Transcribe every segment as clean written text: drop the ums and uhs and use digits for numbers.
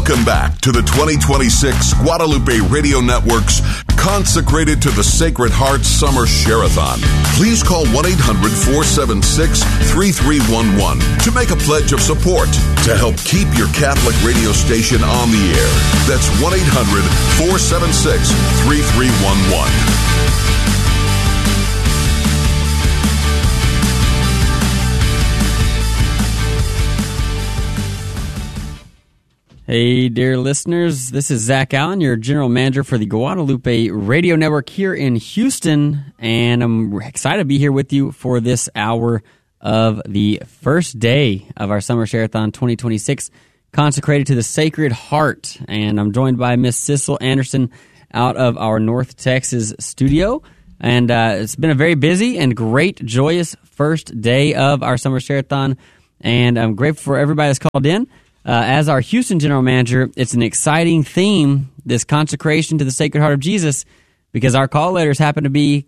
Welcome back to the 2026 Guadalupe Radio Network's Consecrated to the Sacred Heart Summer Share-a-thon. Please call 1-800-476-3311 to make a pledge of support to help keep your Catholic radio station on the air. That's 1-800-476-3311. Hey, dear listeners, this is Zach Allen, your General Manager for the Guadalupe Radio Network here in Houston, and I'm excited to be here with you for this hour of the first day of our Summer Share-a-thon 2026, consecrated to the Sacred Heart, and I'm joined by Miss Sissel Anderson out of our North Texas studio, and it's been a very busy and great, joyous first day of our Summer Share-a-thon, and I'm grateful for everybody that's called in. As our Houston General Manager, it's an exciting theme, this consecration to the Sacred Heart of Jesus, because our call letters happen to be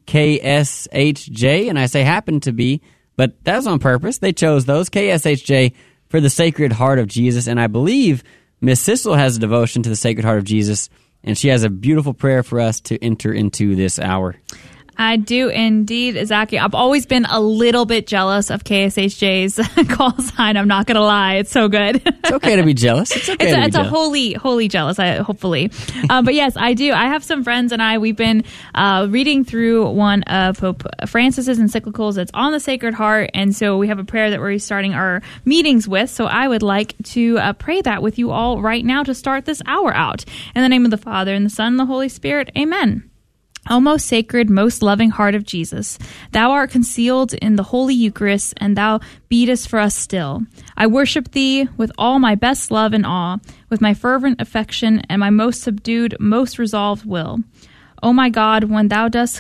KSHJ, and I say happen to be, but that was on purpose. They chose those, KSHJ, for the Sacred Heart of Jesus, and I believe Miss Sissel has a devotion to the Sacred Heart of Jesus, and she has a beautiful prayer for us to enter into this hour. I do indeed, Zach. I've always been a little bit jealous of KSHJ's call sign. I'm not going to lie. It's so good. It's okay to be jealous. It's okay to be jealous. It's a holy jealous, hopefully. But yes, I do. I have some friends and we've been reading through one of Pope Francis's encyclicals that's on the Sacred Heart. And so we have a prayer that we're starting our meetings with. So I would like to pray that with you all right now to start this hour out. In the name of the Father, and the Son, and the Holy Spirit. Amen. O most sacred, most loving heart of Jesus, thou art concealed in the Holy Eucharist, and thou beatest for us still. I worship thee with all my best love and awe, with my fervent affection and my most subdued, most resolved will. O my God, when thou dost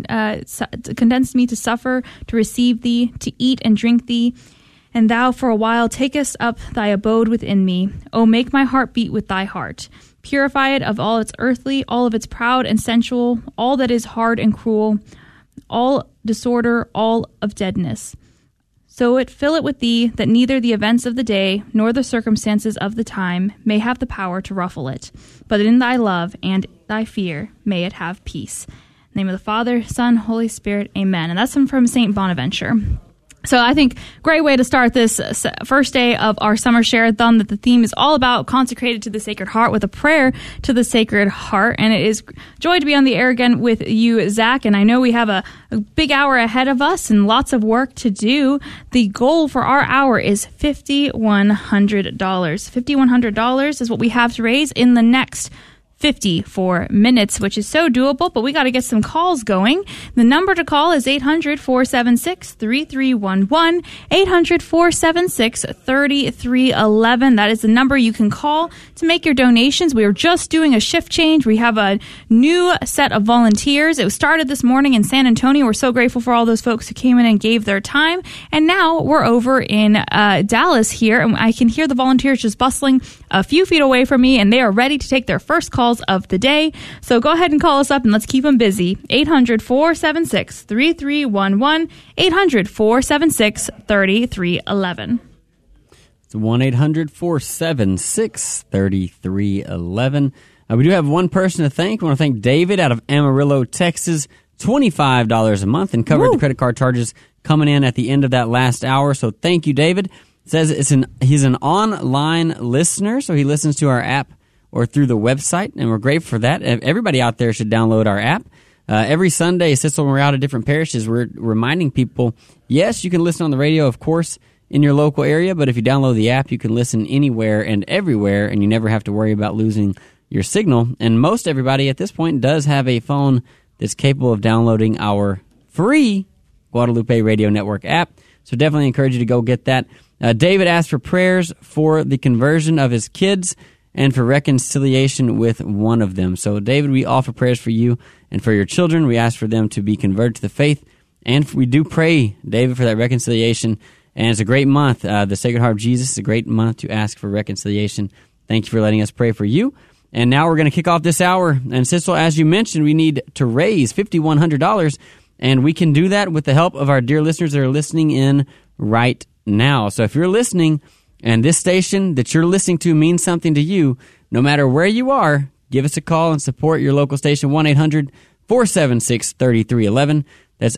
condense me to suffer, to receive thee, to eat and drink thee, and thou for a while takest up thy abode within me, O make my heart beat with thy heart. Purify it of all its earthly, all of its proud and sensual, all that is hard and cruel, all disorder, all of deadness. So fill it with thee, that neither the events of the day nor the circumstances of the time may have the power to ruffle it, but in thy love and thy fear may it have peace. In the name of the Father, Son, Holy Spirit, amen. And that's from St. Bonaventure. So I think great way to start this first day of our Summer Share-a-thon, that the theme is all about consecrated to the Sacred Heart with a prayer to the Sacred Heart. And it is joy to be on the air again with you, Zach. And I know we have a big hour ahead of us and lots of work to do. The goal for our hour is $5,100. $5,100 is what we have to raise in the next 54 minutes, which is so doable, but we got to get some calls going. The number to call is 800-476-3311, 800-476-3311. That is the number you can call to make your donations. We are just doing a shift change. We have a new set of volunteers. It started this morning in San Antonio. We're so grateful for all those folks who came in and gave their time. And now we're over in Dallas here, and I can hear the volunteers just bustling a few feet away from me, and they are ready to take their first calls of the day. So go ahead and call us up and let's keep them busy. 800-476-3311, 800-476-3311. It's 1-800-476-3311. We do have one person to thank. We want to thank David out of Amarillo, Texas. $25 a month and covered the credit card charges coming in at the end of that last hour. So thank you, David. It says he's an online listener, so he listens to our app or through the website, and we're grateful for that. Everybody out there should download our app. Every Sunday, Sissel, when we're out at different parishes, we're reminding people, yes, you can listen on the radio, of course, in your local area, but if you download the app, you can listen anywhere and everywhere, and you never have to worry about losing your signal. And most everybody at this point does have a phone that's capable of downloading our free Guadalupe Radio Network app, so definitely encourage you to go get that. David asked for prayers for the conversion of his kids and for reconciliation with one of them. So, David, we offer prayers for you and for your children. We ask for them to be converted to the faith, and we do pray, David, for that reconciliation. And it's a great month. The Sacred Heart of Jesus is a great month to ask for reconciliation. Thank you for letting us pray for you. And now we're going to kick off this hour. And, Sissel, as you mentioned, we need to raise $5,100, and we can do that with the help of our dear listeners that are listening in right now. So if you're listening and this station that you're listening to means something to you, no matter where you are, give us a call and support your local station, 1-800-476-3311. That's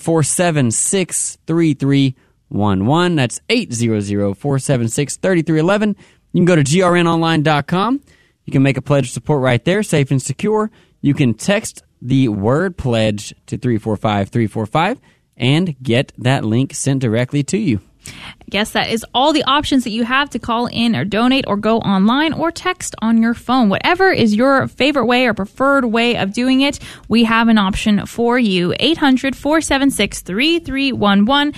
800-476-3311. That's 800-476-3311. You can go to grnonline.com. You can make a pledge of support right there, safe and secure. You can text the word pledge to 345-345 and get that link sent directly to you. I guess that is all the options that you have to call in or donate or go online or text on your phone. Whatever is your favorite way or preferred way of doing it, we have an option for you. 800-476-3311,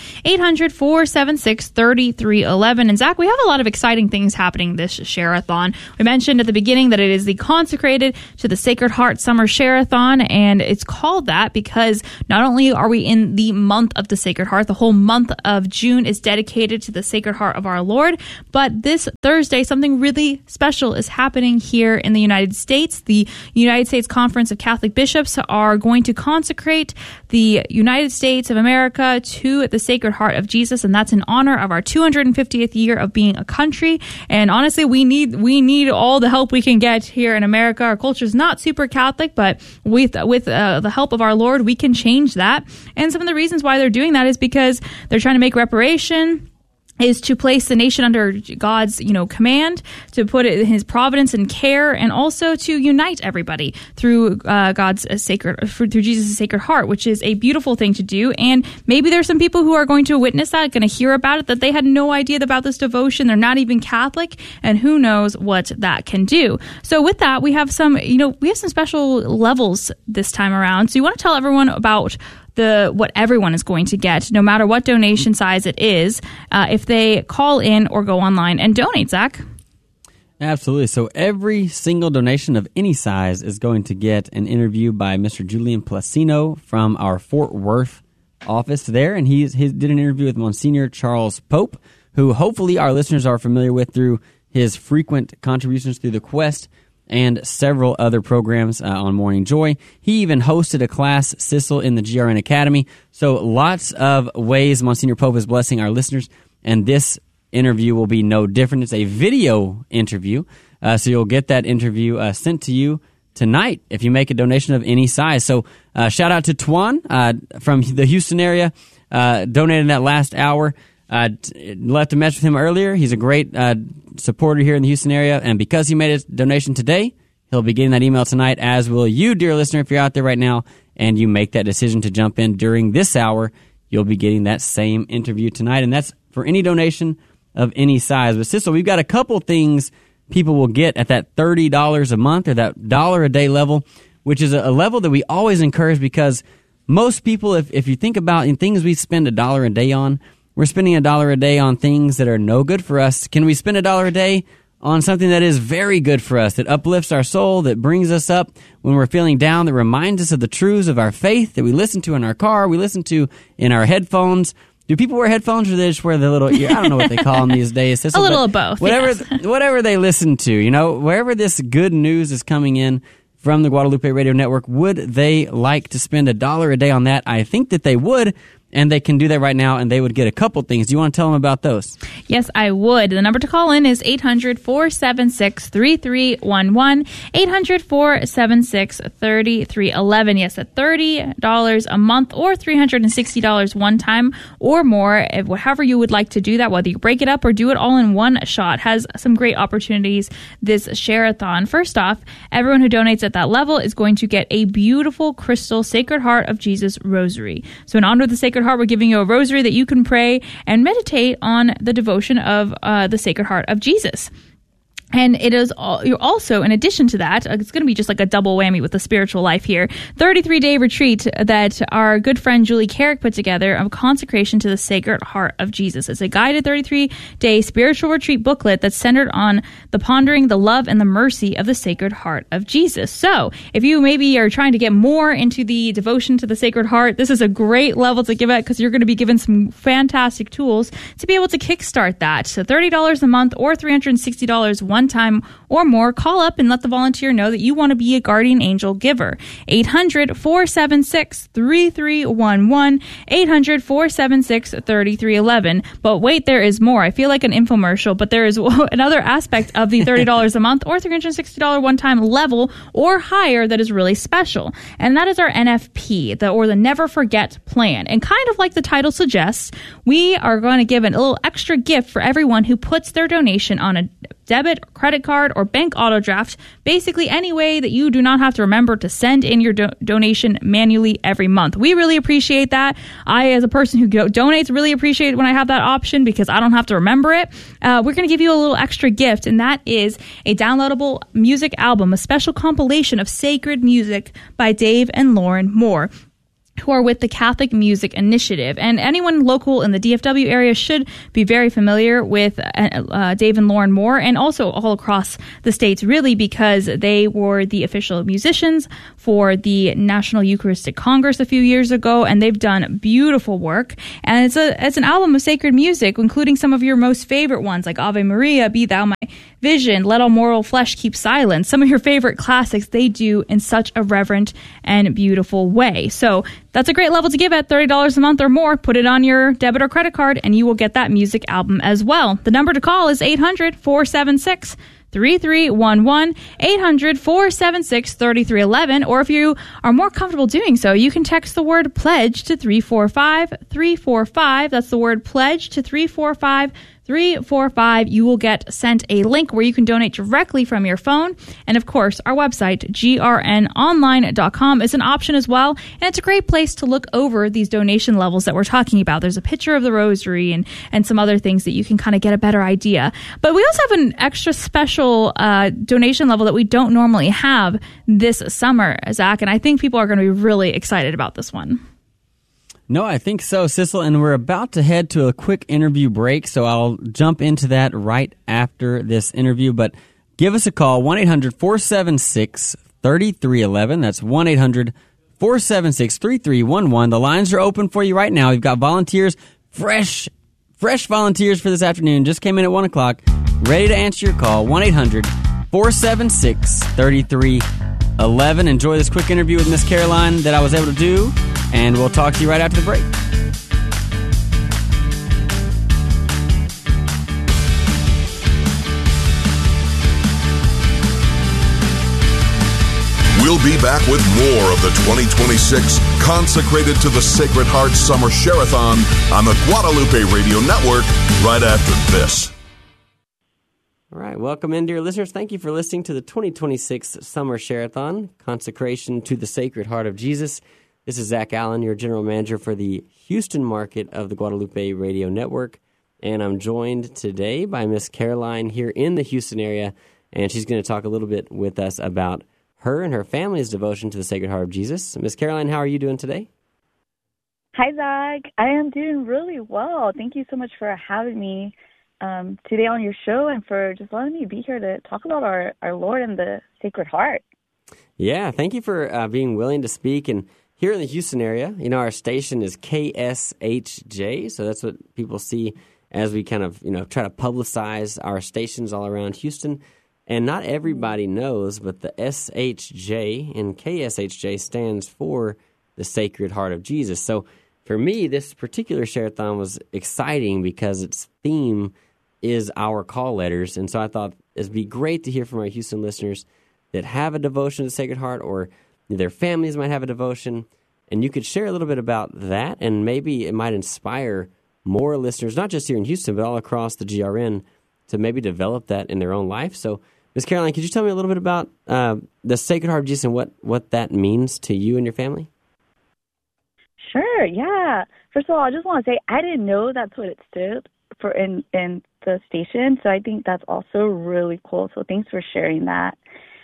800-476-3311. And Zach, we have a lot of exciting things happening this Share-a-thon. We mentioned at the beginning that it is the Consecrated to the Sacred Heart Summer Share-a-thon, and it's called that because not only are we in the month of the Sacred Heart, the whole month of June is dedicated to the Sacred Heart of our Lord. But this Thursday, something really special is happening here in the United States. The United States Conference of Catholic Bishops are going to consecrate the United States of America to the Sacred Heart of Jesus, and that's in honor of our 250th year of being a country. And honestly, we need all the help we can get here in America. Our culture is not super Catholic, but with the help of our Lord, we can change that. And some of the reasons why they're doing that is because they're trying to make reparation, is to place the nation under God's, command, to put it in His providence and care, and also to unite everybody through through Jesus' Sacred Heart, which is a beautiful thing to do. And maybe there's some people who are going to witness that, going to hear about it, that they had no idea about this devotion. They're not even Catholic, and who knows what that can do. So with that, we have some special levels this time around. So you want to tell everyone about what everyone is going to get, no matter what donation size it is, if they call in or go online and donate, Zach. Absolutely. So every single donation of any size is going to get an interview by Mr. Julian Placino from our Fort Worth office there, and he did an interview with Monsignor Charles Pope, who hopefully our listeners are familiar with through his frequent contributions through the Quest and several other programs on Morning Joy. He even hosted a class, Sissel, in the GRN Academy. So lots of ways Monsignor Pope is blessing our listeners, and this interview will be no different. It's a video interview, so you'll get that interview sent to you tonight if you make a donation of any size. So shout out to Tuan from the Houston area, donated in that last hour. Left a message with him earlier. He's a great supporter here in the Houston area, and because he made a donation today, he'll be getting that email tonight, as will you, dear listener, if you're out there right now and you make that decision to jump in during this hour. You'll be getting that same interview tonight, and that's for any donation of any size. But Sissel, we've got a couple things people will get at that $30 a month or that $1 a day level, which is a level that we always encourage, because most people, if you think about things we spend $1 a day on, we're spending $1 a day on things that are no good for us. Can we spend $1 a day on something that is very good for us, that uplifts our soul, that brings us up when we're feeling down, that reminds us of the truths of our faith, that we listen to in our car, we listen to in our headphones? Do people wear headphones, or they just wear the little ear? I don't know what they call them these days. Sissel, a little of both. Whatever they listen to, wherever this good news is coming in from the Guadalupe Radio Network, would they like to spend $1 a day on that? I think that they would. And they can do that right now, and they would get a couple things. Do you want to tell them about those? Yes, I would. The number to call in is 800-476-3311, 800-476-3311. Yes, at $30 a month or $360 one time or more, however you would like to do that, whether you break it up or do it all in one shot, has some great opportunities this Share-a-thon. First off, everyone who donates at that level is going to get a beautiful crystal Sacred Heart of Jesus rosary. So in honor of the Sacred Heart, we're giving you a rosary that you can pray and meditate on the devotion of the Sacred Heart of Jesus. And it is you're also, in addition to that, it's going to be just like a double whammy with the spiritual life here. 33-day retreat that our good friend Julie Carrick put together of consecration to the Sacred Heart of Jesus. It's a guided 33-day spiritual retreat booklet that's centered on the pondering the love and the mercy of the Sacred Heart of Jesus. So if you maybe are trying to get more into the devotion to the Sacred Heart, this is a great level to give it, because you're going to be given some fantastic tools to be able to kickstart that. So $30 a month or $360 one one time or more, call up and let the volunteer know that you want to be a guardian angel giver. 800-476-3311, 800-476-3311. But wait, there is more. I feel like an infomercial, but there is another aspect of the $30 a month or $360 one-time level or higher that is really special. And that is our NFP, or the Never Forget plan. And kind of like the title suggests, we are going to give a little extra gift for everyone who puts their donation on a debit, credit card, or bank auto draft, basically any way that you do not have to remember to send in your donation manually every month. We really appreciate that. I, as a person who donates, really appreciate it when I have that option because I don't have to remember it. We're going to give you a little extra gift, and that is a downloadable music album, a special compilation of sacred music by Dave and Lauren Moore, who are with the Catholic Music Initiative. And anyone local in the DFW area should be very familiar with Dave and Lauren Moore, and also all across the states, really, because they were the official musicians for the National Eucharistic Congress a few years ago, and they've done beautiful work. And it's an album of sacred music, including some of your most favorite ones, like Ave Maria, Be Thou My Vision, Let All Mortal Flesh Keep Silence. Some of your favorite classics they do in such a reverent and beautiful way. So that's a great level to give at $30 a month or more. Put it on your debit or credit card, and you will get that music album as well. The number to call is 800-476-3311, 800-476-3311, or if you are more comfortable doing so, you can text the word pledge to 345-345. That's the word pledge to 345-345. You will get sent a link where you can donate directly from your phone. And of course, our website, grnonline.com, is an option as well. And it's a great place to look over these donation levels that we're talking about. There's a picture of the rosary and some other things that you can kind of get a better idea. But we also have an extra special donation level that we don't normally have this summer, Zach. And I think people are going to be really excited about this one. No, I think so, Sissel, and we're about to head to a quick interview break, so I'll jump into that right after this interview. But give us a call, 1-800-476-3311. That's 1-800-476-3311. The lines are open for you right now. We've got volunteers, fresh volunteers for this afternoon. Just came in at 1 o'clock, ready to answer your call, 1-800-476-3311. Enjoy this quick interview with Miss Caroline that I was able to do, and we'll talk to you right after the break. We'll be back with more of the 2026 Consecrated to the Sacred Heart Summer Share-a-thon on the Guadalupe Radio Network right after this. All right, welcome in, dear listeners. Thank you for listening to the 2026 Summer Share-a-thon, Consecration to the Sacred Heart of Jesus. This is Zach Allen, your general manager for the Houston market of the Guadalupe Radio Network, and I'm joined today by Miss Caroline here in the Houston area, and she's going to talk a little bit with us about her and her family's devotion to the Sacred Heart of Jesus. Miss Caroline, how are you doing today? Hi, Zach. I am doing really well. Thank you so much for having me today on your show and for just letting me be here to talk about our Lord and the Sacred Heart. Yeah, thank you for being willing to speak. And here in the Houston area, you know, our station is KSHJ, so that's what people see as we kind of, try to publicize our stations all around Houston. And not everybody knows, but the SHJ in KSHJ stands for the Sacred Heart of Jesus. So for me, this particular share-a-thon was exciting because its theme is our call letters. And so I thought it'd be great to hear from our Houston listeners that have a devotion to the Sacred Heart, or their families might have a devotion. And you could share a little bit about that, and maybe it might inspire more listeners, not just here in Houston, but all across the GRN, to maybe develop that in their own life. So, Ms. Caroline, could you tell me a little bit about the Sacred Heart of Jesus and what that means to you and your family? Sure, yeah. First of all, I just want to say I didn't know that's what it stood for in the station, so I think that's also really cool. So thanks for sharing that.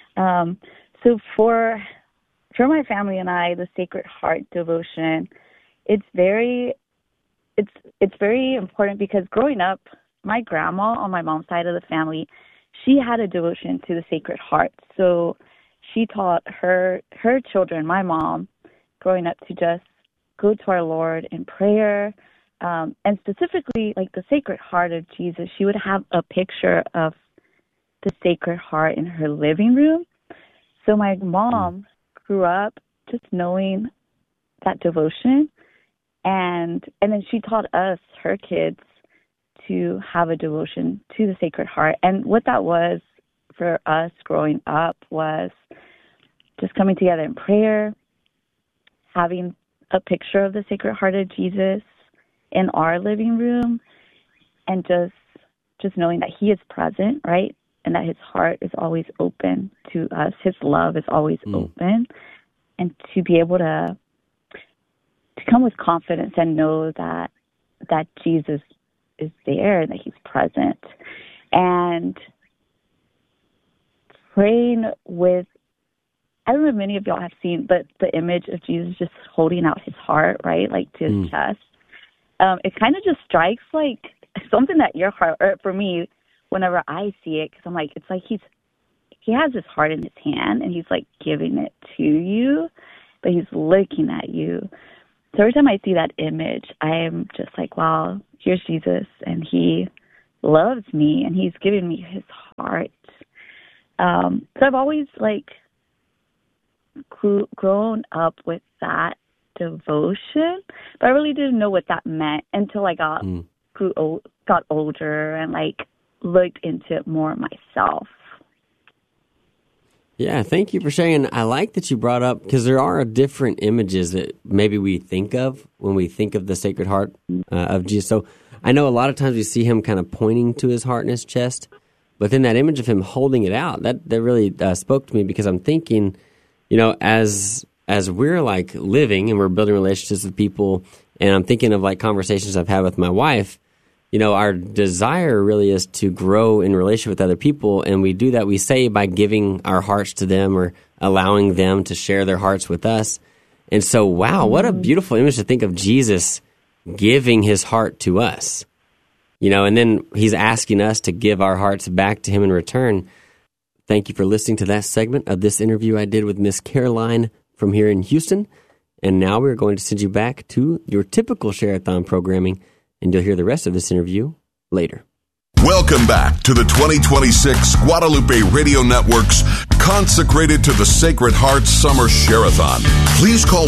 So for my family and I, the Sacred Heart devotion, it's very important because growing up, my grandma on my mom's side of the family, she had a devotion to the Sacred Heart. So she taught her children, my mom, growing up, to just go to our Lord in prayer, and specifically like the Sacred Heart of Jesus. She would have a picture of the Sacred Heart in her living room. So my mom grew up just knowing that devotion, and then she taught us, her kids, to have a devotion to the Sacred Heart. And what that was for us growing up was just coming together in prayer, having a picture of the Sacred Heart of Jesus in our living room, and just knowing that he is present, right? And that his heart is always open to us. His love is always open. And to be able to come with confidence and know that Jesus is there and that he's present. And praying with, I don't know if many of y'all have seen, but the image of Jesus just holding out his heart, right, like to his chest. It kind of just strikes like something that your heart, or for me, whenever I see it, because I'm like, it's like he has his heart in his hand and he's like giving it to you, but he's looking at you. So every time I see that image, I am just like, wow, here's Jesus, and he loves me, and he's giving me his heart. So I've always like grown up with that devotion, but I really didn't know what that meant until I got older and like looked into it more myself. Yeah, thank you for sharing. I like that you brought up, because there are different images that maybe we think of when we think of the Sacred Heart of Jesus. So I know a lot of times we see him kind of pointing to his heart in his chest, but then that image of him holding it out, that really spoke to me, because I'm thinking, as we're like living and we're building relationships with people, and I'm thinking of like conversations I've had with my wife, our desire really is to grow in relationship with other people, and we do that, we say, by giving our hearts to them or allowing them to share their hearts with us. And so, wow, what a beautiful image to think of Jesus giving his heart to us, and then he's asking us to give our hearts back to him in return. Thank you for listening to that segment of this interview I did with Miss Caroline from here in Houston. And now we're going to send you back to your typical Share-a-thon programming, and you'll hear the rest of this interview later. Welcome back to the 2026 Guadalupe Radio Network's Consecrated to the Sacred Heart Summer Share-a-thon. Please call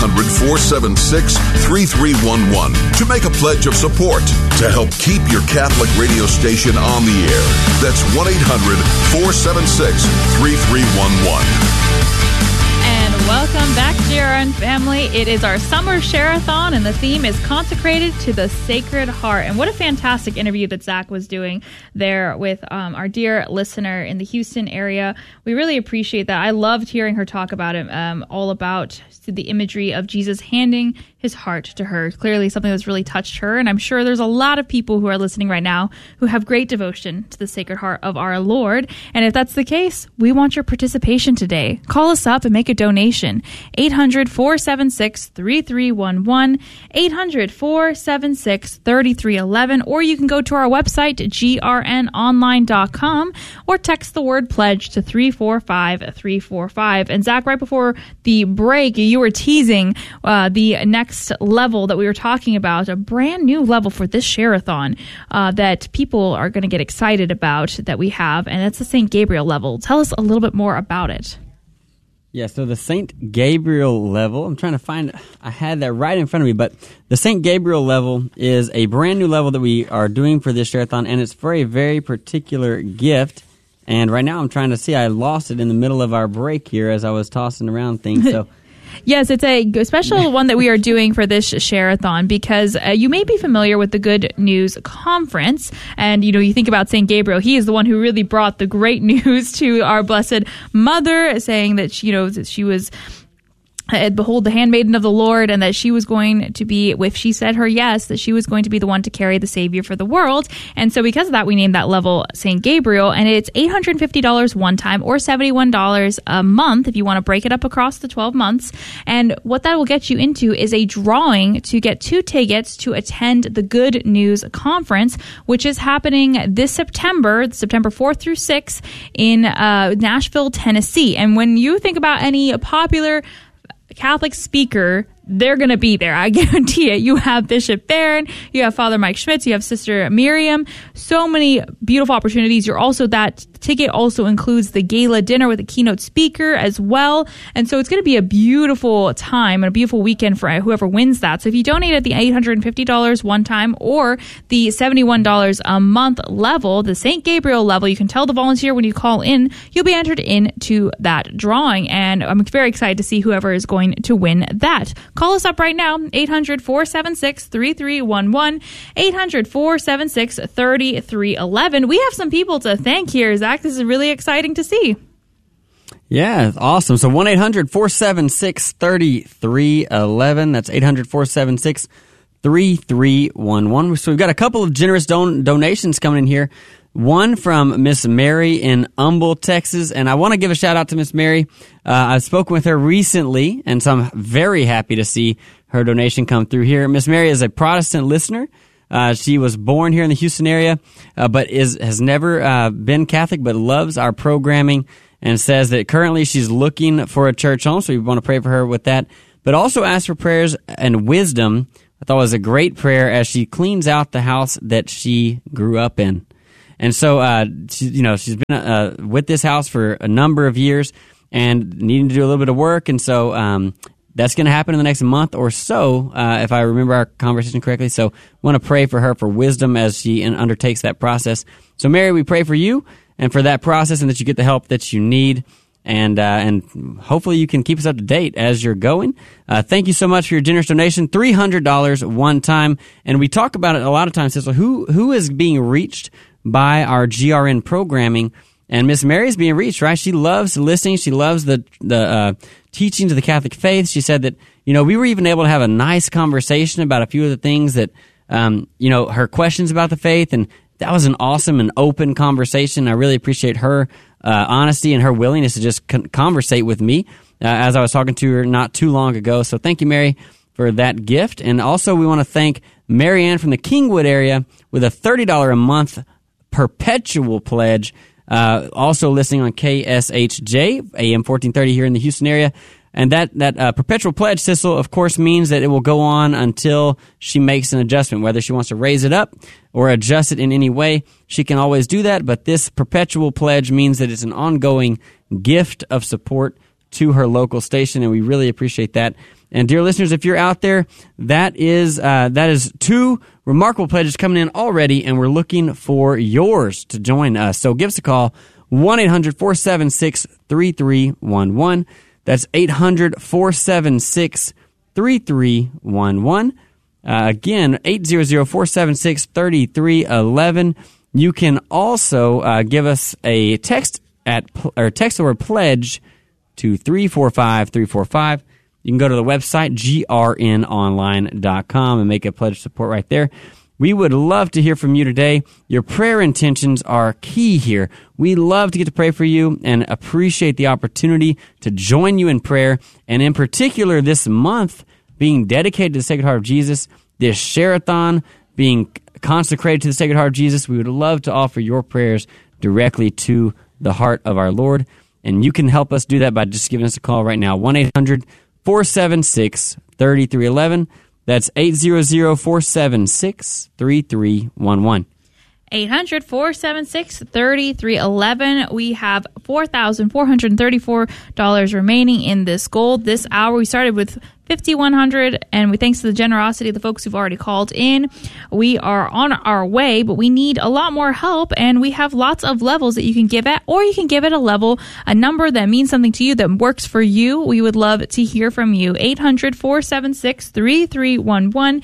1-800-476-3311 to make a pledge of support to help keep your Catholic radio station on the air. That's 1-800-476-3311. Welcome back, JRN family. It is our summer share-a-thon, and the theme is Consecrated to the Sacred Heart. And what a fantastic interview that Zach was doing there with our dear listener in the Houston area. We really appreciate that. I loved hearing her talk about it, all about the imagery of Jesus handing his heart to her. Clearly something that's really touched her, and I'm sure there's a lot of people who are listening right now who have great devotion to the Sacred Heart of our Lord. And if that's the case, we want your participation today. Call us up and make a donation. 800-476-3311, 800-476-3311, or you can go to our website, grnonline.com, or text the word pledge to 345-345. And Zach, right before the break, you were teasing the next level that we were talking about, a brand new level for this Share-a-thon that people are going to get excited about that we have, and that's the St. Gabriel level. Tell us a little bit more about it. Yeah, so the St. Gabriel level, I'm trying to find, I had that right in front of me, but the St. Gabriel level is a brand new level that we are doing for this Share-a-thon, and it's for a very particular gift. And right now I'm trying to see, I lost it in the middle of our break here as I was tossing around things, so... Yes, it's a special one that we are doing for this Share-a-thon, because you may be familiar with the Good News Conference. And, you think about St. Gabriel. He is the one who really brought the great news to our Blessed Mother, saying that, that she was... behold the handmaiden of the Lord, and that she was going to be, if she said her yes, that she was going to be the one to carry the Savior for the world. And so because of that, we named that level St. Gabriel, and it's $850 one time or $71 a month if you want to break it up across the 12 months. And what that will get you into is a drawing to get 2 tickets to attend the Good News Conference, which is happening this September 4th through 6th in Nashville, Tennessee. And when you think about any popular Catholic speaker they're going to be there. I guarantee it. You have Bishop Barron, you have Father Mike Schmitz, you have Sister Miriam. So many beautiful opportunities. That ticket also includes the gala dinner with a keynote speaker as well. And so it's going to be a beautiful time and a beautiful weekend for whoever wins that. So if you donate at the $850 one time or the $71 a month level, the St. Gabriel level, you can tell the volunteer when you call in, you'll be entered into that drawing. And I'm very excited to see whoever is going to win that. Call us up right now, 800-476-3311, 800-476-3311. We have some people to thank here, Zach. This is really exciting to see. Yeah, awesome. So 1-800-476-3311. That's 800-476-3311. So we've got a couple of generous donations coming in here. One from Miss Mary in Humble, Texas, and I want to give a shout out to Miss Mary. I've spoken with her recently, and so I'm very happy to see her donation come through here. Miss Mary is a Protestant listener. She was born here in the Houston area, but has never been Catholic, but loves our programming, and says that currently she's looking for a church home, so we want to pray for her with that. But also ask for prayers and wisdom. I thought it was a great prayer as she cleans out the house that she grew up in. And so, she's been with this house for a number of years and needing to do a little bit of work. And so that's going to happen in the next month or so, if I remember our conversation correctly. So want to pray for her for wisdom as she undertakes that process. So, Mary, we pray for you and for that process and that you get the help that you need. And hopefully you can keep us up to date as you're going. Thank you so much for your generous donation, $300 one time. And we talk about it a lot of times, Cecil, who is being reached by our GRN programming, and Miss Mary's being reached, right? She loves listening. She loves the teachings of the Catholic faith. She said that, we were even able to have a nice conversation about a few of the things that, her questions about the faith, and that was an awesome and open conversation. I really appreciate her honesty and her willingness to just conversate with me as I was talking to her not too long ago. So thank you, Mary, for that gift. And also we want to thank Mary Ann from the Kingwood area with a $30 a month perpetual pledge, also listening on KSHJ, AM 1430 here in the Houston area. And that perpetual pledge, Cecil, of course, means that it will go on until she makes an adjustment. Whether she wants to raise it up or adjust it in any way, she can always do that. But this perpetual pledge means that it's an ongoing gift of support to her local station, and we really appreciate that. And dear listeners, if you're out there, that is two remarkable pledges coming in already, and we're looking for yours to join us. So give us a call, 1-800-476-3311. That's 800-476-3311. Again, 800-476-3311. You can also give us a text text the word pledge to 345-345. You can go to the website, grnonline.com, and make a pledge of support right there. We would love to hear from you today. Your prayer intentions are key here. We love to get to pray for you and appreciate the opportunity to join you in prayer. And in particular, this month being dedicated to the Sacred Heart of Jesus, this Share-a-thon being consecrated to the Sacred Heart of Jesus, we would love to offer your prayers directly to the heart of our Lord. And you can help us do that by just giving us a call right now, 1-800-476-3311. That's 800-476-3311. 800-476-3311. We have $4,434 remaining in this goal. This hour, we started with $5,100, and thanks to the generosity of the folks who've already called in, we are on our way, but we need a lot more help, and we have lots of levels that you can give at, or you can give it a number that means something to you, that works for you. We would love to hear from you. 800-476-3311,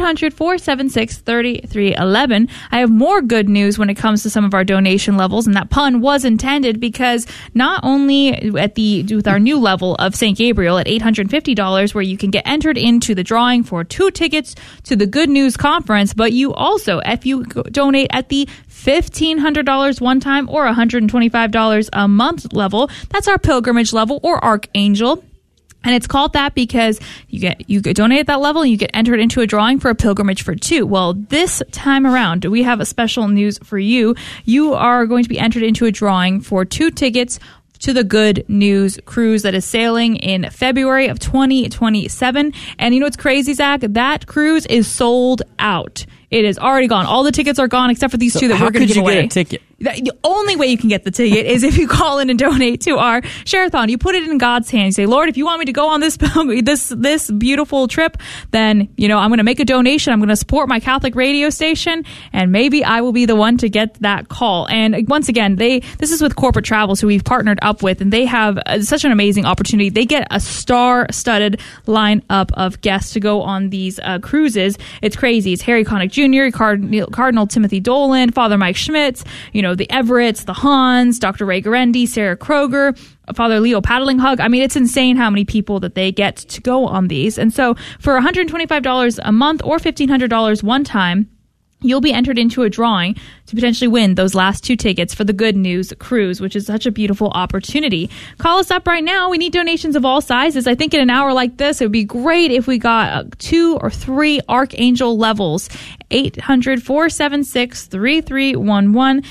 800-476-3311. I have more good news when it comes to some of our donation levels, and that pun was intended because not only with our new level of St. Gabriel at $850, where you can get entered into the drawing for 2 tickets to the Good News Conference, but you also, if you donate at the $1,500 one time or $125 a month level, that's our pilgrimage level or Archangel. And it's called that because you donate at that level and you get entered into a drawing for a pilgrimage for 2. Well, this time around, we have a special news for you. You are going to be entered into a drawing for 2 tickets to the Good News cruise that is sailing in February of 2027. And you know what's crazy, Zach? That cruise is sold out. It is already gone. All the tickets are gone except for these two that we're going to give away. How could you get a ticket? The only way you can get the ticket is if you call in and donate to our Share-a-thon. You put it in God's hands. You say, Lord, if you want me to go on this beautiful trip, then, I'm going to make a donation. I'm going to support my Catholic radio station, and maybe I will be the one to get that call. And once again, this is with Corporate Travels, who we've partnered up with, and they have such an amazing opportunity. They get a star-studded lineup of guests to go on these cruises. It's crazy. It's Harry Connick Jr., Cardinal Timothy Dolan, Father Mike Schmitz, the Everetts, the Hans, Dr. Ray Garendi, Sarah Kroger, Father Leo Paddlinghug. I mean, it's insane how many people that they get to go on these. And so for $125 a month or $1,500 one time, you'll be entered into a drawing to potentially win those last two tickets for the Good News cruise, which is such a beautiful opportunity. Call us up right now. We need donations of all sizes. I think in an hour like this, it would be great if we got 2 or 3 Archangel levels. 800-476-3311,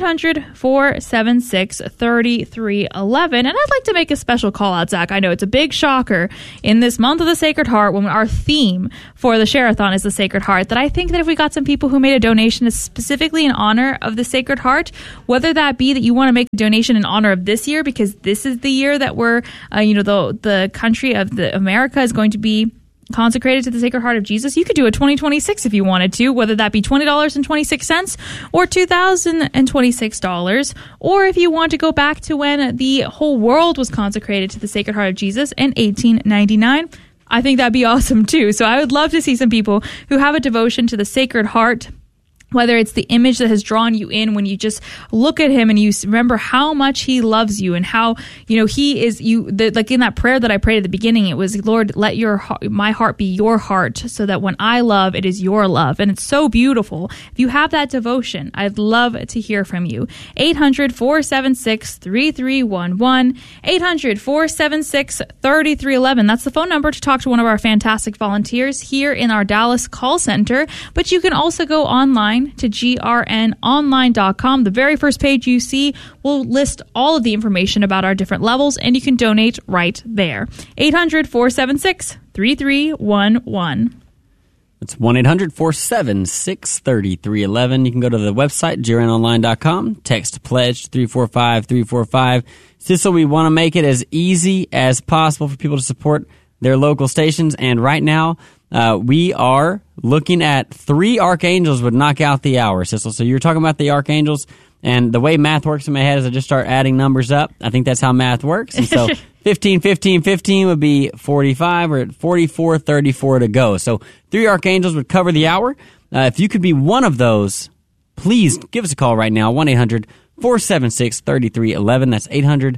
800-476-3311. And I'd like to make a special call out, Zach. I know it's a big shocker in this month of the Sacred Heart, when our theme for the Share-a-thon is the Sacred Heart, that I think that if we got some people who made a donation specifically in honor of the Sacred Heart, whether that be that you want to make a donation in honor of this year, because this is the year that we're, the country of America is going to be consecrated to the Sacred Heart of Jesus. You could do a 2026 if you wanted to, whether that be $20.26 or $2,026, or if you want to go back to when the whole world was consecrated to the Sacred Heart of Jesus in 1899. I think that'd be awesome too. So I would love to see some people who have a devotion to the Sacred Heart, whether it's the image that has drawn you in when you just look at him and you remember how much he loves you and how, he is like in that prayer that I prayed at the beginning, it was, Lord, let my heart be your heart, so that when I love, it is your love. And it's so beautiful. If you have that devotion, I'd love to hear from you. 800-476-3311, 800-476-3311. That's the phone number to talk to one of our fantastic volunteers here in our Dallas call center. But you can also go online to grnonline.com. The very first page you see will list all of the information about our different levels, and you can donate right there. 800-476-3311. It's 1-800-476-3311. You can go to the website, grnonline.com, text pledge 345-345. Sissel, we want to make it as easy as possible for people to support their local stations, and right now, we are looking at 3 archangels would knock out the hour, Sissel. So you're talking about the archangels, and the way math works in my head is I just start adding numbers up. I think that's how math works. And so 15, 15, 15 would be 45. We're at 44, 34 to go. So 3 archangels would cover the hour. If you could be one of those, please give us a call right now, 1-800-476-3311. That's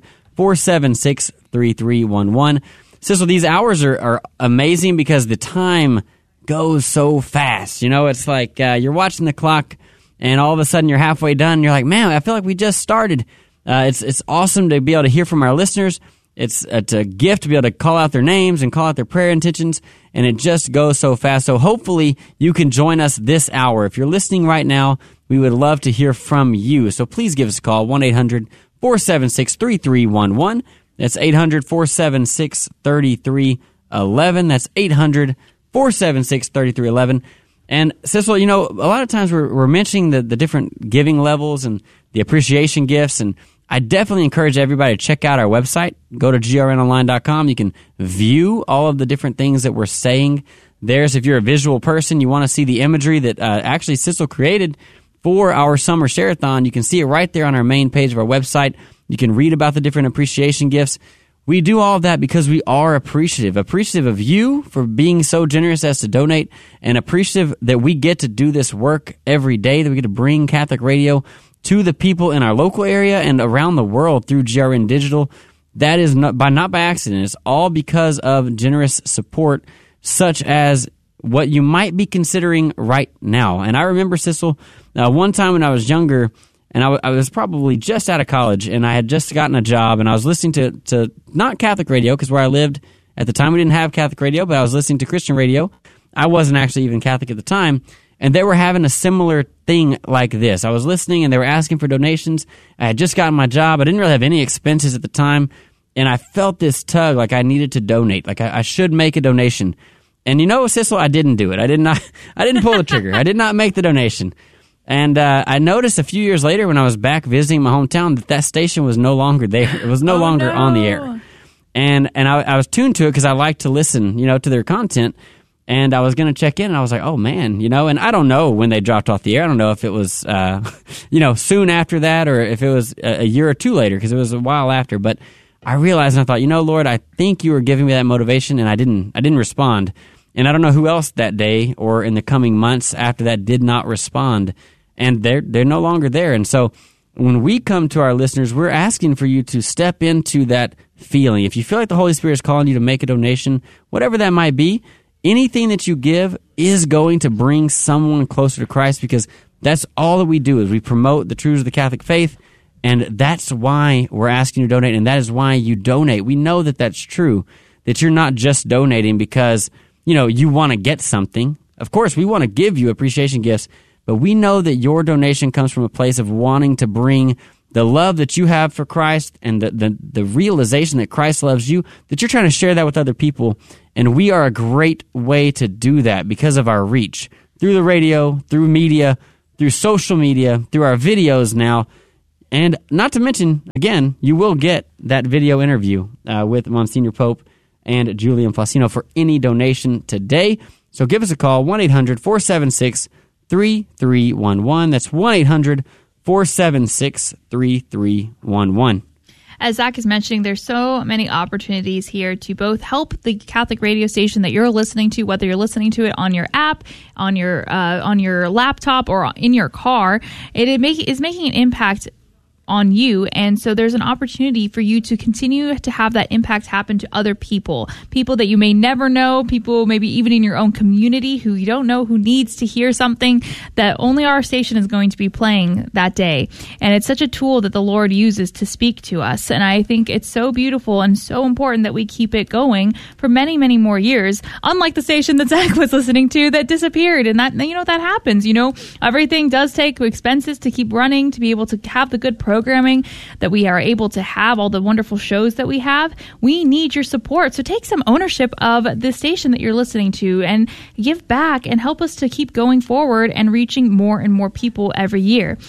800-476-3311. Sissel, these hours are amazing because the time goes so fast. It's like you're watching the clock, and all of a sudden you're halfway done, and you're like, man, I feel like we just started. It's awesome to be able to hear from our listeners. It's a gift to be able to call out their names and call out their prayer intentions, and it just goes so fast. So hopefully you can join us this hour. If you're listening right now, we would love to hear from you. So please give us a call, 1-800-476-3311. That's 800-476-3311. That's 800-476-3311. And Sissel, a lot of times we're mentioning the different giving levels and the appreciation gifts, and I definitely encourage everybody to check out our website. Go to grnonline.com. You can view all of the different things that we're saying there. So if you're a visual person, you want to see the imagery that actually Sissel created for our Summer Share-a-thon, you can see it right there on our main page of our website. You can read about the different appreciation gifts. We do all of that because we are appreciative of you for being so generous as to donate, and appreciative that we get to do this work every day, that we get to bring Catholic radio to the people in our local area and around the world through GRN Digital. That is not by accident. It's all because of generous support, such as what you might be considering right now. And I remember, Sissel, one time when I was younger, and I was probably just out of college, and I had just gotten a job, and I was listening to not Catholic radio, because where I lived at the time we didn't have Catholic radio, but I was listening to Christian radio. I wasn't actually even Catholic at the time, and they were having a similar thing like this. I was listening, and they were asking for donations. I had just gotten my job. I didn't really have any expenses at the time, and I felt this tug like I needed to donate, like I should make a donation. And Sissel, I didn't do it. I didn't pull the trigger. I did not make the donation. And I noticed a few years later when I was back visiting my hometown that station was no longer there. It was no longer on the air. And I was tuned to it because I like to listen, to their content. And I was going to check in, and I was like, oh, man, and I don't know when they dropped off the air. I don't know if it was, soon after that or if it was a year or two later, because it was a while after. But I realized, and I thought, Lord, I think you were giving me that motivation, and I didn't respond. And I don't know who else that day or in the coming months after that did not respond. And they're no longer there. And so when we come to our listeners, we're asking for you to step into that feeling. If you feel like the Holy Spirit is calling you to make a donation, whatever that might be, anything that you give is going to bring someone closer to Christ, because that's all that we do is we promote the truths of the Catholic faith. And that's why we're asking you to donate. And that is why you donate. We know that that's true, that you're not just donating because you want to get something. Of course, we want to give you appreciation gifts, but we know that your donation comes from a place of wanting to bring the love that you have for Christ and the realization that Christ loves you, that you're trying to share that with other people. And we are a great way to do that because of our reach through the radio, through media, through social media, through our videos now. And not to mention, again, you will get that video interview with Monsignor Pope and Julian Placino for any donation today. So give us a call, 1-800-476-3311. That's 1-800-476-3311. As Zach is mentioning, there's so many opportunities here to both help the Catholic radio station that you're listening to, whether you're listening to it on your app, on your laptop, or in your car. It is making an impact on you, and so there's an opportunity for you to continue to have that impact happen to other people that you may never know, people maybe even in your own community who you don't know, who needs to hear something that only our station is going to be playing that day. And it's such a tool that the Lord uses to speak to us, and I think it's so beautiful and so important that we keep it going for many, many more years, unlike the station that Zach was listening to that disappeared. And that that happens. Everything does take expenses to keep running, to be able to have the good programming that we are able to have, all the wonderful shows that we have. We need your support. So take some ownership of the station that you're listening to and give back and help us to keep going forward and reaching more and more people every year.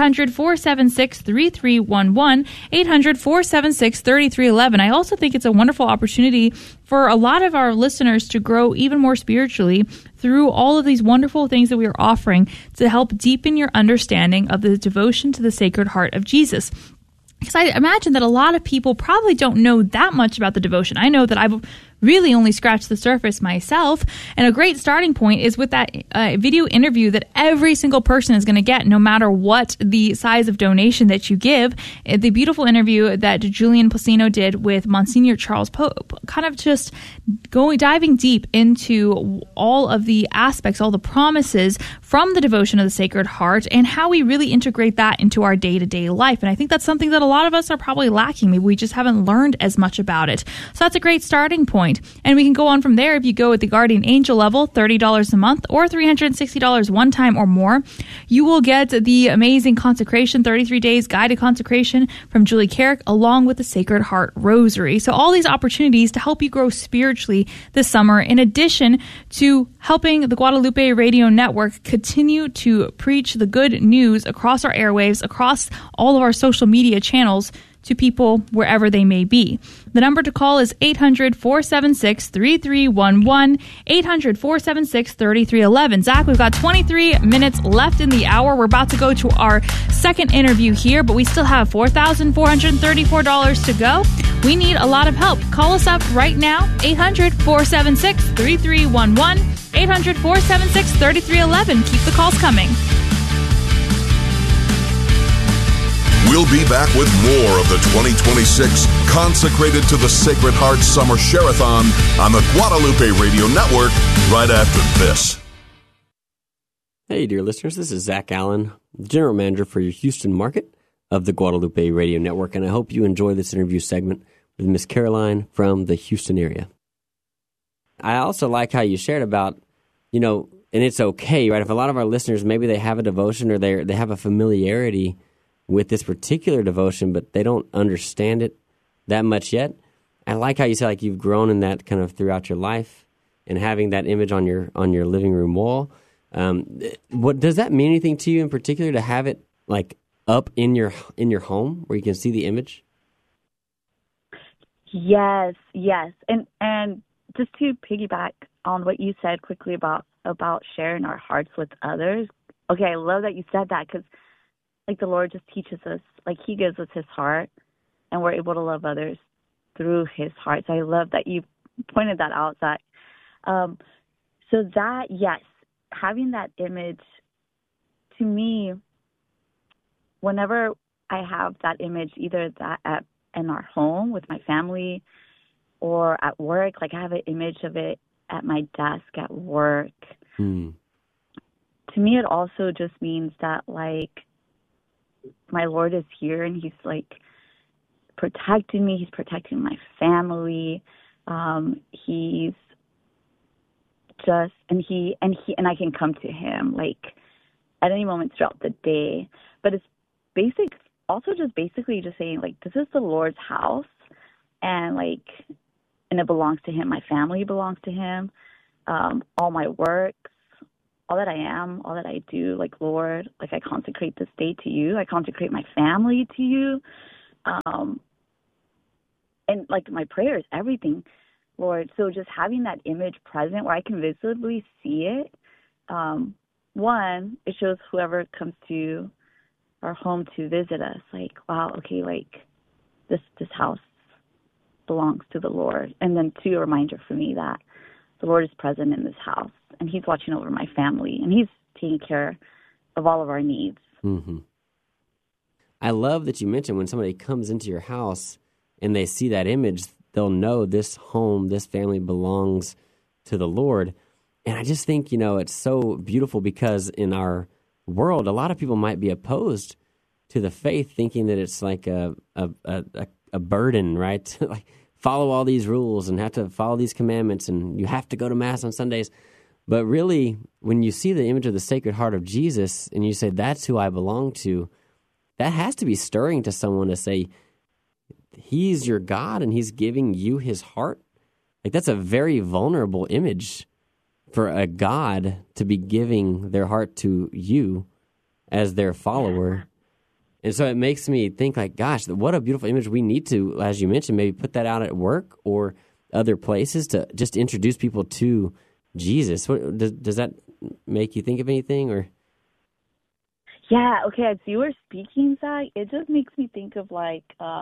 800-476-3311, 800-476-3311. I also think it's a wonderful opportunity for a lot of our listeners to grow even more spiritually through all of these wonderful things that we are offering to help deepen your understanding of the devotion to the Sacred Heart of Jesus. Because I imagine that a lot of people probably don't know that much about the devotion. I know that I've really only scratched the surface myself. And a great starting point is with that video interview that every single person is going to get, no matter what the size of donation that you give. The beautiful interview that Julian Placino did with Monsignor Charles Pope, kind of just diving deep into all of the aspects, all the promises from the devotion of the Sacred Heart, and how we really integrate that into our day-to-day life. And I think that's something that a lot of us are probably lacking. Maybe we just haven't learned as much about it. So that's a great starting point. And we can go on from there. If you go at the Guardian Angel level, $30 a month or $360 one time or more, you will get the amazing consecration, 33 days guided consecration from Julie Carrick, along with the Sacred Heart Rosary. So all these opportunities to help you grow spiritually this summer, in addition to helping the Guadalupe Radio Network continue to preach the good news across our airwaves, across all of our social media channels, to people wherever they may be. The number to call is 800-476-3311, 800-476-3311. Zach, we've got 23 minutes left in the hour. We're about to go to our second interview here, but we still have $4,434 to go. We need a lot of help. Call us up right now, 800-476-3311, 800-476-3311. Keep the calls coming. We'll be back with more of the 2026 Consecrated to the Sacred Heart Summer Share-a-thon on the Guadalupe Radio Network right after this. Hey, dear listeners, this is Zach Allen, General Manager for your Houston market of the Guadalupe Radio Network, and I hope you enjoy this interview segment with Miss Caroline from the Houston area. I also like how you shared about, it's okay, right? If a lot of our listeners, maybe they have a devotion or they have a familiarity with this particular devotion, but they don't understand it that much yet. I like how you say like you've grown in that kind of throughout your life, and having that image on your living room wall. What does that mean anything to you in particular to have it like up in your home where you can see the image? Yes. And just to piggyback on what you said quickly about sharing our hearts with others. Okay, I love that you said that, because like the Lord just teaches us, like he gives us his heart, and we're able to love others through his heart. So I love that you pointed that out, Zach. So that, yes, having that image, to me, whenever I have that image, either that in our home with my family or at work, like I have an image of it at my desk at work. To me, it also just means that, like, my Lord is here, and he's, like, protecting me. He's protecting my family. He's just, and I can come to him, like, at any moment throughout the day. But it's basically just saying, like, this is the Lord's house, and, like, and it belongs to him. My family belongs to him. All my works, all that I am, all that I do, like, Lord, like, I consecrate this day to you. I consecrate my family to you. And, like, my prayers, everything, Lord. So just having that image present where I can visibly see it, one, it shows whoever comes to our home to visit us, like, wow, okay, like, this house belongs to the Lord. And then two, a reminder for me that the Lord is present in this house, and he's watching over my family, and he's taking care of all of our needs. Mm-hmm. I love that you mentioned when somebody comes into your house and they see that image, they'll know this home, this family belongs to the Lord. And I just think, it's so beautiful, because in our world, a lot of people might be opposed to the faith, thinking that it's like a burden, right? Like, follow all these rules and have to follow these commandments, and you have to go to Mass on Sundays. But really, when you see the image of the Sacred Heart of Jesus and you say, that's who I belong to, that has to be stirring to someone to say, he's your God and he's giving you his heart. Like, that's a very vulnerable image for a God to be giving their heart to you as their follower. And so it makes me think, like, gosh, what a beautiful image. We need to, as you mentioned, maybe put that out at work or other places to just introduce people to Jesus. Does that make you think of anything? Or? Yeah, okay, as you were speaking, Zach, it just makes me think of, like,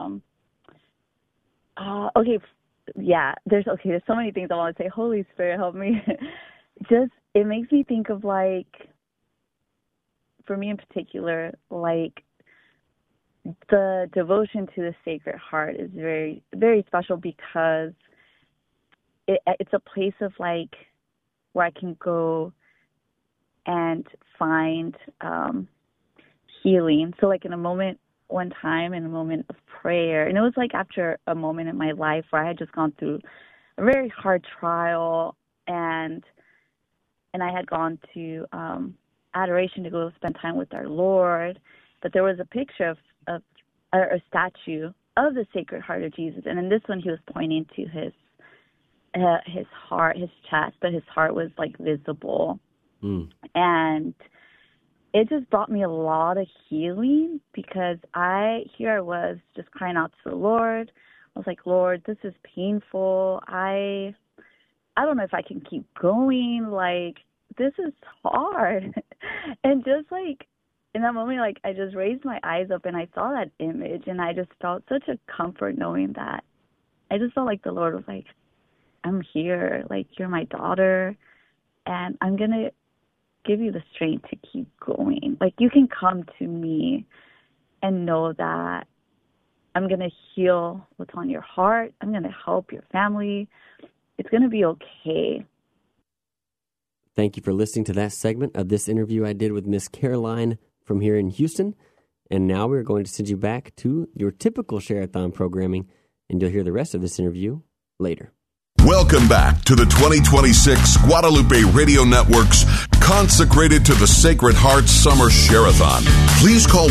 there's so many things I want to say. Holy Spirit, help me. It makes me think of, like, for me in particular, like, the devotion to the Sacred Heart is very, very special, because it's a place of, like, where I can go and find healing. So, like, in a moment of prayer, and it was like after a moment in my life where I had just gone through a very hard trial, and I had gone to adoration to go spend time with our Lord, but there was a picture of a statue of the Sacred Heart of Jesus, and in this one he was pointing to his heart, his chest, but his heart was, like, visible. And it just brought me a lot of healing, because I was just crying out to the Lord. I was like, Lord, this is painful. I don't know if I can keep going. Like, this is hard. And just, like, in that moment, like, I just raised my eyes up and I saw that image, and I just felt such a comfort knowing that. I just felt like the Lord was like, I'm here. Like, you're my daughter, and I'm going to give you the strength to keep going. Like, you can come to me and know that I'm going to heal what's on your heart. I'm going to help your family. It's going to be okay. Thank you for listening to that segment of this interview I did with Miss Caroline from here in Houston. And now we're going to send you back to your typical Share-a-thon programming, and you'll hear the rest of this interview later. Welcome back to the 2026 Guadalupe Radio Network's Consecrated to the Sacred Heart Summer Share-a-thon. Please call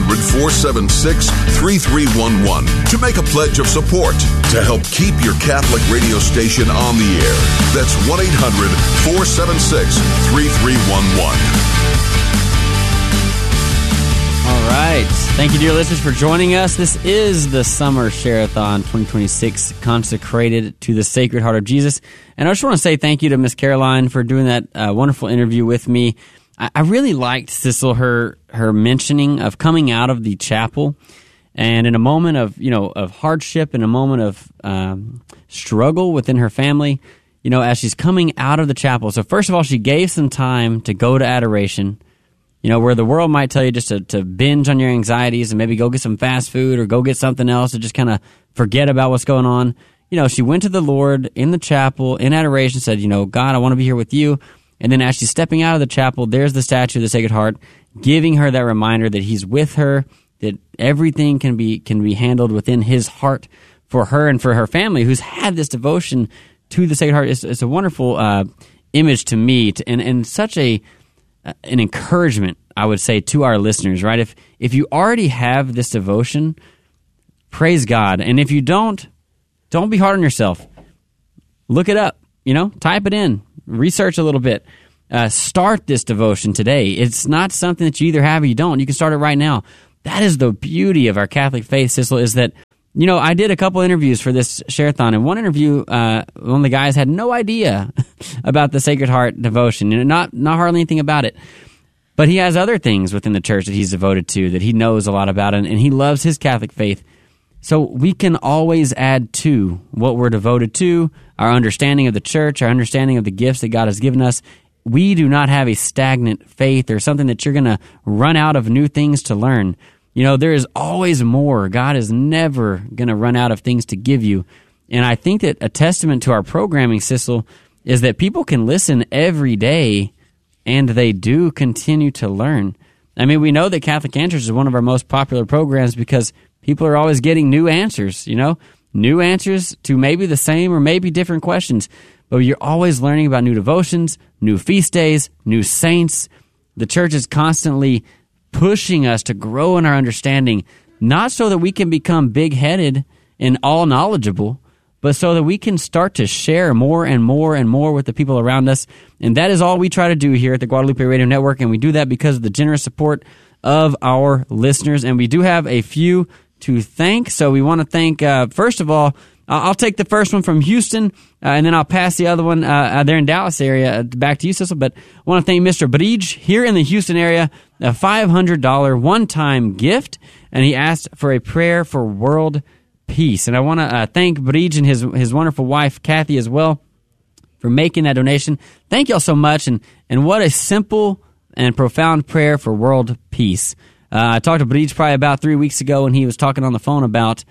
1-800-476-3311 to make a pledge of support to help keep your Catholic radio station on the air. That's 1-800-476-3311. All right. Thank you, dear listeners, for joining us. This is the Summer Share-a-thon 2026, consecrated to the Sacred Heart of Jesus. And I just want to say thank you to Miss Caroline for doing that wonderful interview with me. I really liked, Sissel, her mentioning of coming out of the chapel, and in a moment of hardship, in a moment of struggle within her family, as she's coming out of the chapel. So first of all, she gave some time to go to adoration. Where the world might tell you just to binge on your anxieties and maybe go get some fast food or go get something else to just kind of forget about what's going on. She went to the Lord in the chapel in adoration, said, God, I want to be here with you. And then as she's stepping out of the chapel, there's the statue of the Sacred Heart, giving her that reminder that he's with her, that everything can be handled within his heart for her and for her family, who's had this devotion to the Sacred Heart. It's a wonderful image to me, and such an encouragement, I would say, to our listeners, right? If you already have this devotion, praise God. And if you don't be hard on yourself. Look it up, type it in, research a little bit. Start this devotion today. It's not something that you either have or you don't. You can start it right now. That is the beauty of our Catholic faith, Sissel, is that, I did a couple interviews for this Share-a-thon. In one interview, one of the guys had no idea about the Sacred Heart devotion, not hardly anything about it. But he has other things within the church that he's devoted to, that he knows a lot about, and he loves his Catholic faith. So we can always add to what we're devoted to, our understanding of the church, our understanding of the gifts that God has given us. We do not have a stagnant faith or something that you're going to run out of new things to learn. There is always more. God is never going to run out of things to give you. And I think that a testament to our programming, Sissel, is that people can listen every day and they do continue to learn. I mean, we know that Catholic Answers is one of our most popular programs because people are always getting new answers, new answers to maybe the same or maybe different questions. But you're always learning about new devotions, new feast days, new saints. The church is constantly pushing us to grow in our understanding, not so that we can become big-headed and all-knowledgeable, but so that we can start to share more and more and more with the people around us. And that is all we try to do here at the Guadalupe Radio Network, and we do that because of the generous support of our listeners. And we do have a few to thank. So we want to thank, first of all, I'll take the first one from Houston, and then I'll pass the other one there in Dallas area back to you, Sissel. But I want to thank Mr. Bridge here in the Houston area, a $500 one-time gift, and he asked for a prayer for world peace. And I want to thank Bridge and his wonderful wife, Kathy, as well, for making that donation. Thank y'all so much, and what a simple and profound prayer for world peace. I talked to Bridge probably about 3 weeks ago, and he was talking on the phone about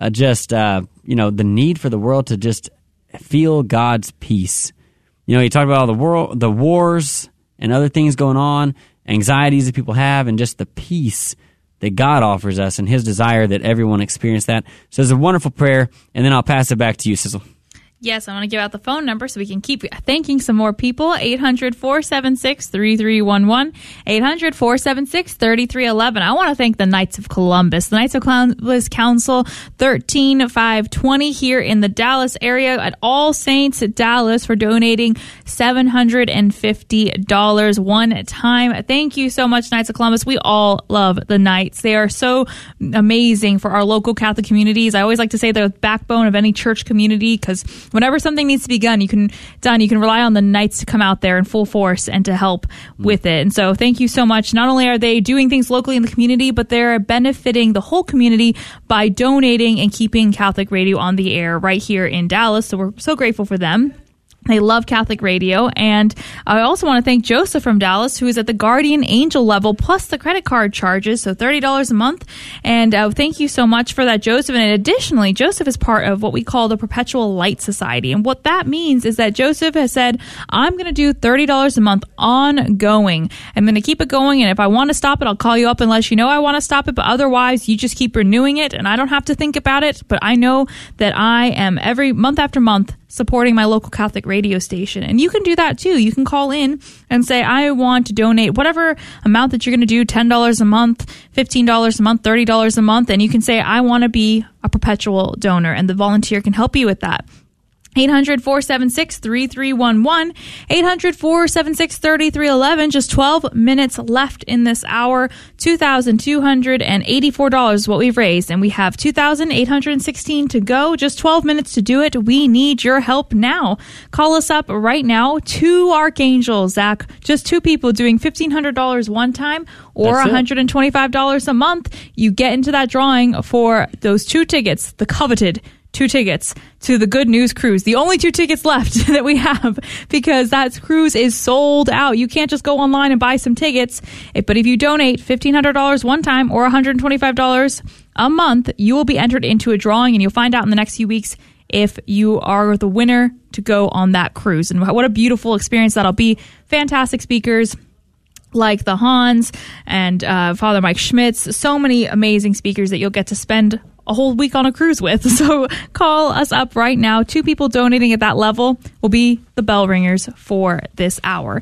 the need for the world to just feel God's peace. He talked about all the wars and other things going on, anxieties that people have, and just the peace that God offers us and his desire that everyone experience that. So it's a wonderful prayer, and then I'll pass it back to you, Sissel. Yes, I want to give out the phone number so we can keep thanking some more people. 800-476-3311. 800-476-3311. I want to thank the Knights of Columbus. The Knights of Columbus Council 13520 here in the Dallas area at All Saints Dallas for donating $750 one time. Thank you so much, Knights of Columbus. We all love the Knights. They are so amazing for our local Catholic communities. I always like to say they're the backbone of any church community because whenever something needs to be done, you can rely on the Knights to come out there in full force and to help with it. And so thank you so much. Not only are they doing things locally in the community, but they're benefiting the whole community by donating and keeping Catholic radio on the air right here in Dallas. So we're so grateful for them. They love Catholic radio. And I also want to thank Joseph from Dallas, who is at the Guardian Angel level, plus the credit card charges, so $30 a month. And thank you so much for that, Joseph. And additionally, Joseph is part of what we call the Perpetual Light Society. And what that means is that Joseph has said, I'm going to do $30 a month ongoing. I'm going to keep it going. And if I want to stop it, I'll call you up and let you know I want to stop it. But otherwise, you just keep renewing it. And I don't have to think about it. But I know that I am every month after month supporting my local Catholic radio station. And you can do that too. You can call in and say, I want to donate whatever amount that you're going to do, $10 a month, $15 a month, $30 a month. And you can say, I want to be a perpetual donor, and the volunteer can help you with that. 800-476-3311, 800-476-3311. Just 12 minutes left in this hour. $2,284 is what we've raised, and we have 2,816 to go. Just 12 minutes to do it. We need your help now. Call us up right now. 2 archangels, Zach. Just 2 people doing $1,500 one time or $125 a month. You get into that drawing for those 2 tickets, the coveted 2 tickets to the Good News Cruise. The only 2 tickets left that we have, because that cruise is sold out. You can't just go online and buy some tickets. But if you donate $1,500 one time or $125 a month, you will be entered into a drawing, and you'll find out in the next few weeks if you are the winner to go on that cruise. And what a beautiful experience that'll be. Fantastic speakers like the Hans and Father Mike Schmitz. So many amazing speakers that you'll get to spend a whole week on a cruise with. So call us up right now. 2 people donating at that level will be the bell ringers for this hour.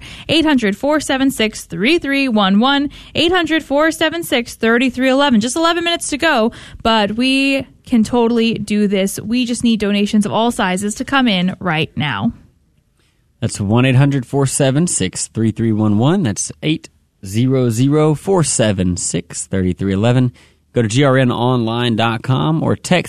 800-476-3311, 800-476-3311. Just 11 minutes to go, but we can totally do this. We just need donations of all sizes to come in right now. That's 1-800-476-3311. That's 800-476-3311. Go to grnonline.com or text